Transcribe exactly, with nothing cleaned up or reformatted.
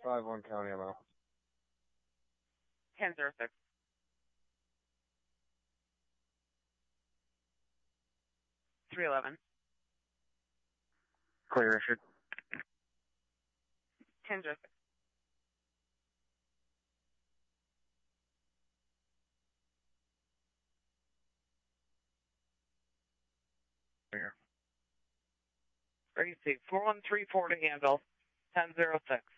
five one County M O. ten zero six. three eleven. Clear, Richard. ten zero six. Clear. Ready to see four one three four to handle. ten zero six.